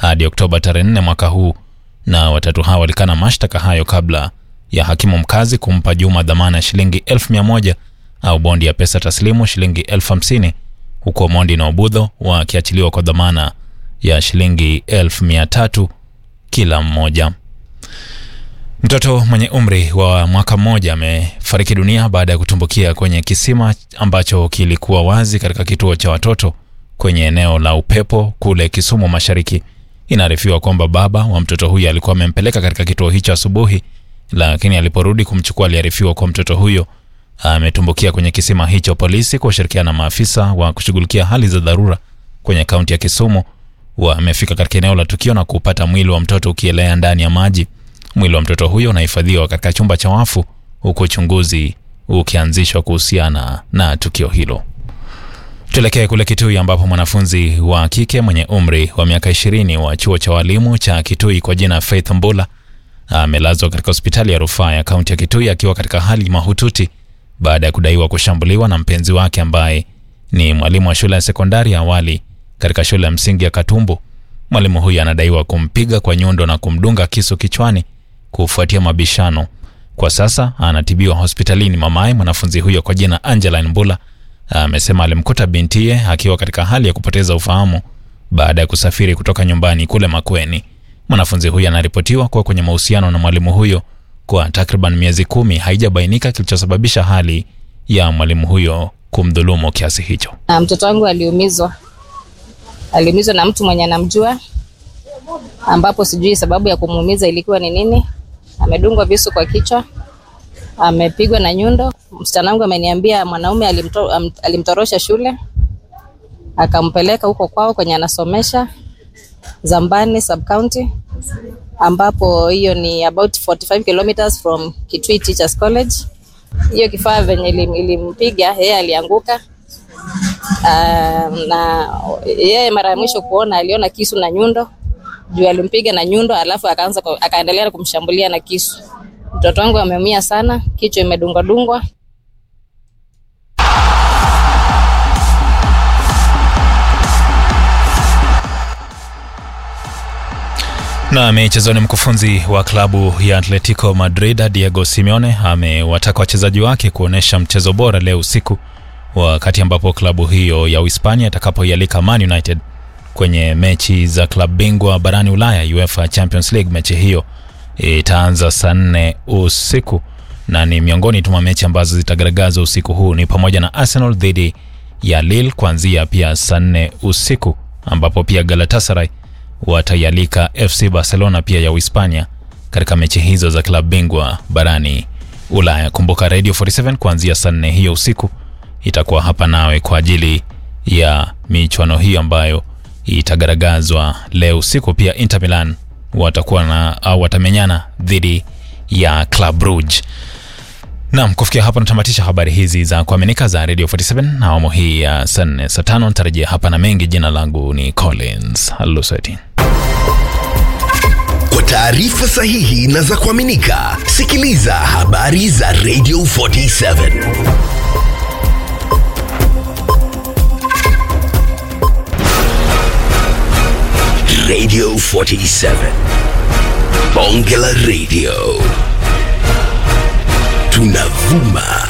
hadi Oktoba tarehe 4 mwaka huu, na watatu hao walikana mashtaka hayo kabla ya hakimu mkazi kumpa Juma dhamana ya shilingi 1,100 au bondi ya pesa taslimu shilingi 50,000, huko Mondi na Obudho wakiachiliwa kwa dhamana ya shilingi 1,300 kila mmoja. Mtoto mwenye umri wa mwaka mmoja amefariki dunia baada ya kutumbukia kwenye kisima ambacho kilikuwa wazi katika kituo cha watoto kwenye eneo la Upepo kule Kisumu Mashariki. Inaarifiwa kwamba baba wa mtoto huyo alikuwa amempeleka katika kituo hicho asubuhi, lakini aliporudi kumchukua aliarifiwa kwa mtoto huyo ametumbukia kwenye kisima hicho. Polisi kwa kushirikiana na maafisa wa kushughulikia hali za dharura kwenye kaunti ya Kisumu wamefika katika eneo la tukio na kupata mwili wa mtoto ukielea ndani ya maji. Mwili wa mtoto huyo unahifadhiwa katika chumba cha wafu, huku uchunguzi ukianzishwa kuhusiana na tukio hilo. Tuelekee kule Kitui ambapo mwanafunzi wa kike mwenye umri wa miaka 20 wa chuo cha walimu cha Kitui kwa jina Faith Mbula amelazwa katika hospitali ya rufaa ya kaunti ya Kitui akiwa katika hali mahututi baada ya kudaiwa kushambuliwa na mpenzi wake ambaye ni mwalimu wa shule ya sekondari ya awali katika shule ya msingi ya Katumbu. Mwalimu huyu anadaiwa kumpiga kwa nyundo na kumdunga kisu kichwani kufuatia mabishano. Kwa sasa anatibiwa hospitalini. Mamaye mwanafunzi huyo kwa jina Angela Mbula amesema alimkuta bintiye akiwa katika hali ya kupoteza ufahamu baada ya kusafiri kutoka nyumbani kule Makueni. Mwanafunzi huyo anaripotiwa kuwa kwenye mahusiano na mwalimu huyo kwa takriban miezi 10. Haijabainika kilichosababisha hali ya mwalimu huyo kumdhulumu kiasi hicho. Mtoto wangu aliumizwa na mtu mwenye anamjua, ambapo sijui sababu ya kumuumiza ilikuwa ni nini. Amedungwa visu kwa kichwa, amepigwa na nyundo. Msichana wangu ameniambia mwanaume alimtorosha shule akampeleka huko kwao kwenye anasomesha Zambani sub county, ambapo hiyo ni about 45 kilometers from Kitui Teachers College. Hiyo kifaa venye ilimpiga yeye alianguka, na yeye mara ya mwisho kuona aliona kisu na nyundo. Juu alimpiga na nyundo alafu akaendelea kumshambulia na kisu. Mtoto wangu ameumia sana, kichwa imedungwa. Na michezoni, mkufunzi wa klabu ya Atletico Madrid Diego Simeone amewataka wachezaji wake kuonesha mchezo bora leo usiku, wakati ambapo klabu hiyo ya Uhispania itakapoialika Man United kwenye mechi za klabu bingwa barani Ulaya UEFA Champions League. Mechi hiyo itaanza saa 4 usiku na ni miongoni mwa mechi ambazo zitagaragazwa usiku huu ni pamoja na Arsenal dhidi ya Lille kuanzia pia saa 4 usiku, ambapo pia Galatasaray wataialika FC Barcelona pia ya Uhispania katika mechi hizo za klabu bingwa barani Ulaya. Kumbuka Radio 47 kuanzia saa 4 hiyo usiku itakuwa hapa nawe kwa ajili ya michuano hiyo ambayo itagaragazwa leo usiku. Pia Inter Milan watamenyana dhidi ya Club Brugge. Naam, kufikia hapa natamatisha habari hizi za kuaminika za Radio 47 na awamu hii ya saa 4. Saa 5 nitarejea hapa na mengi. Jina langu ni Collins Aluseti. Kwa taarifa sahihi na za kuaminika, sikiliza habari za Radio 47. Radio 47. Bonge la Radio. Tunavuma